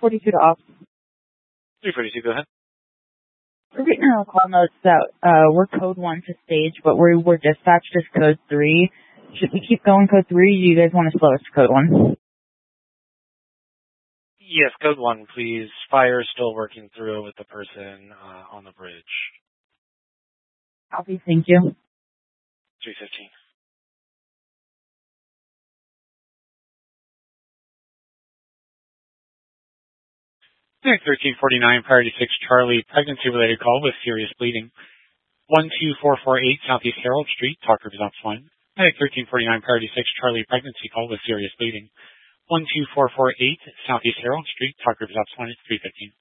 42 to off. 342, go ahead. We're getting our call notes that we're code 1 to stage, but we're dispatched as code 3. Should we keep going code 3, or do you guys want to slow us to code 1? Yes, code 1, please. Fire is still working through with the person on the bridge. Copy, thank you. 315. 1349, priority 6, Charlie, pregnancy-related call with serious bleeding. 12448 Southeast Harold Street, talk results 1. 1349, priority 6, Charlie, pregnancy call with serious bleeding. 12448 Southeast Harold Street, talk results 1, 315.